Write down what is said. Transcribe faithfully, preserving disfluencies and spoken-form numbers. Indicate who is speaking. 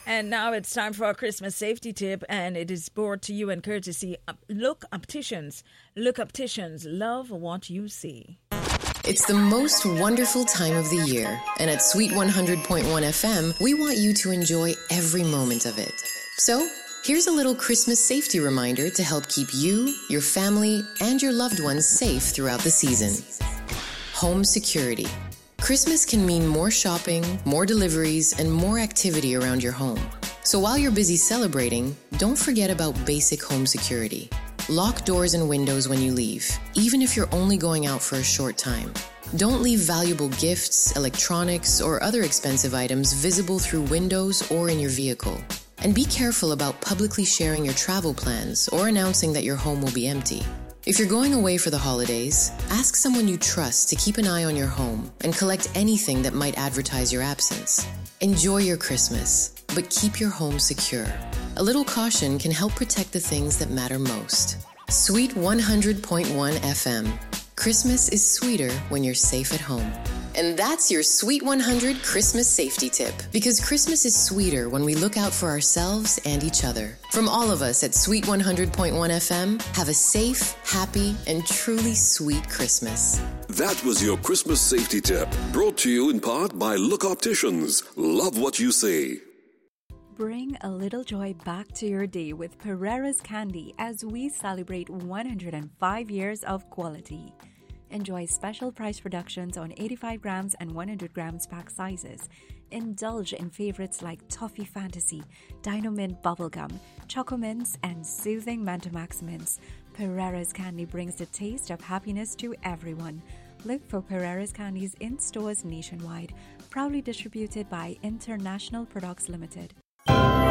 Speaker 1: And now it's time for our Christmas safety tip, and it is brought to you and courtesy of Look Opticians. Look Opticians, love what you see.
Speaker 2: It's the most wonderful time of the year, and at Sweet one hundred point one F M, we want you to enjoy every moment of it. So, here's a little Christmas safety reminder to help keep you, your family, and your loved ones safe throughout the season. Home security. Christmas can mean more shopping, more deliveries, and more activity around your home. So while you're busy celebrating, don't forget about basic home security. Lock doors and windows when you leave, even if you're only going out for a short time. Don't leave valuable gifts, electronics, or other expensive items visible through windows or in your vehicle. And be careful about publicly sharing your travel plans or announcing that your home will be empty. If you're going away for the holidays, ask someone you trust to keep an eye on your home and collect anything that might advertise your absence. Enjoy your Christmas, but keep your home secure. A little caution can help protect the things that matter most. Sweet one hundred point one F M. Christmas is sweeter when you're safe at home. And that's your Sweet one hundred Christmas safety tip, because Christmas is sweeter when we look out for ourselves and each other. From all of us at Sweet one hundred point one F M, have a safe, happy, and truly sweet Christmas.
Speaker 3: That was your Christmas safety tip, brought to you in part by Look Opticians. Love what you see.
Speaker 4: Bring a little joy back to your day with Pereira's Candy as we celebrate one hundred five years of quality. Enjoy special price reductions on eighty-five grams and one hundred grams pack sizes. Indulge in favorites like Toffee Fantasy, Dino Mint Bubblegum, Choco Mints, and soothing Mentamax Mints. Pereira's Candy brings the taste of happiness to everyone. Look for Pereira's Candies in stores nationwide. Proudly distributed by International Products Limited.